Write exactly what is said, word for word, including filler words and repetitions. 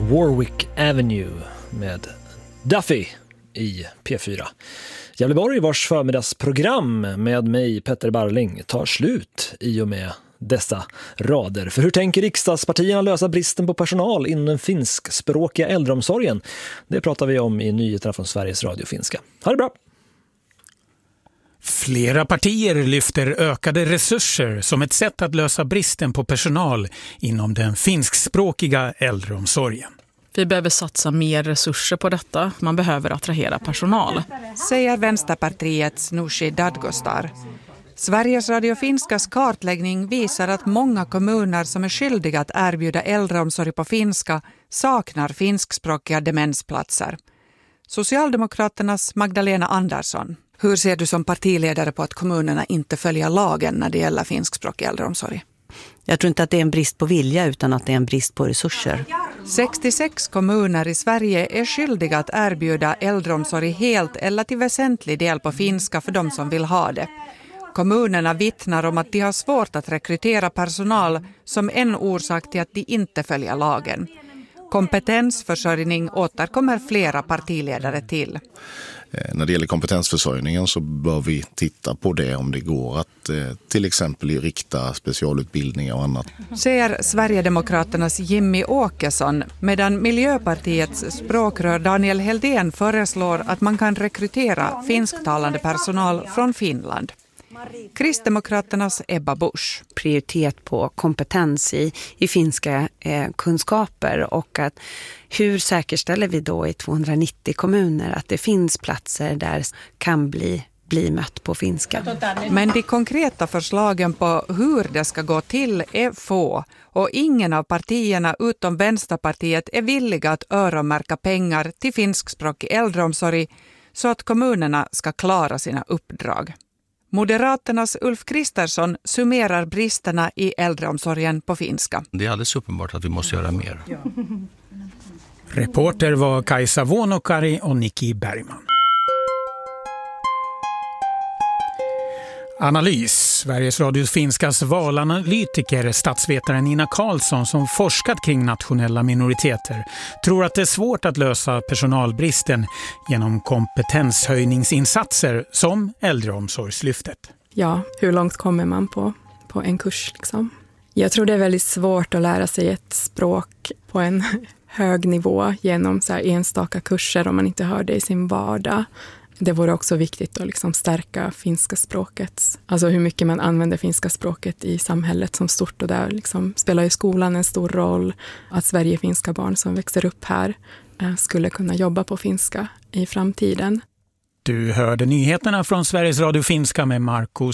Warwick Avenue med Duffy i P fyra. Gävleborg, vars förmiddagsprogram med mig Petter Barling tar slut i och med dessa rader. För hur tänker riksdagspartierna lösa bristen på personal inom den finskspråkiga äldreomsorgen? Det pratar vi om i nyheterna från Sveriges Radio Finska. Ha det bra! Flera partier lyfter ökade resurser som ett sätt att lösa bristen på personal inom den finskspråkiga äldreomsorgen. Vi behöver satsa mer resurser på detta. Man behöver attrahera personal. Säger Vänsterpartiets Nooshi Dadgostar. Sveriges Radio Finskas kartläggning visar att många kommuner som är skyldiga att erbjuda äldreomsorg på finska saknar finskspråkiga demensplatser. Socialdemokraternas Magdalena Andersson. Hur ser du som partiledare på att kommunerna inte följer lagen när det gäller finskspråkig äldreomsorg? Jag tror inte att det är en brist på vilja utan att det är en brist på resurser. sextiosex kommuner i Sverige är skyldiga att erbjuda äldreomsorg helt eller till väsentlig del på finska för de som vill ha det. Kommunerna vittnar om att de har svårt att rekrytera personal som en orsak till att de inte följer lagen. Kompetensförsörjning återkommer flera partiledare till. När det gäller kompetensförsörjningen så bör vi titta på det om det går att eh, till exempel rikta specialutbildningar och annat. Säger Sverigedemokraternas Jimmy Åkesson, medan Miljöpartiets språkrör Daniel Heldén föreslår att man kan rekrytera finsktalande personal från Finland. Kristdemokraternas Ebba Busch. Prioritet på kompetens i, i finska eh, kunskaper och att hur säkerställer vi då i tvåhundranittio kommuner att det finns platser där kan bli, bli mött på finska. Men de konkreta förslagen på hur det ska gå till är få och ingen av partierna utom Vänsterpartiet är villiga att öronmärka pengar till finskspråkig äldreomsorg så att kommunerna ska klara sina uppdrag. Moderaternas Ulf Kristersson summerar bristerna i äldreomsorgen på finska. Det är alldeles uppenbart att vi måste göra mer. Reporter var Kajsa Vuonokari och Nikki Bergman. Analys. Sveriges Radio Finskas valanalytiker, statsvetaren Nina Karlsson som forskat kring nationella minoriteter, tror att det är svårt att lösa personalbristen genom kompetenshöjningsinsatser som äldreomsorgslyftet. Ja, hur långt kommer man på, på en kurs liksom? Jag tror det är väldigt svårt att lära sig ett språk på en hög nivå genom så här enstaka kurser om man inte hör det i sin vardag. Det vore också viktigt att liksom stärka finska språket. Alltså hur mycket man använder finska språket i samhället som stort. Och där liksom spelar ju skolan en stor roll. Att Sverige-finska barn som växer upp här skulle kunna jobba på finska i framtiden. Du hörde nyheterna från Sveriges Radio Finska med Marco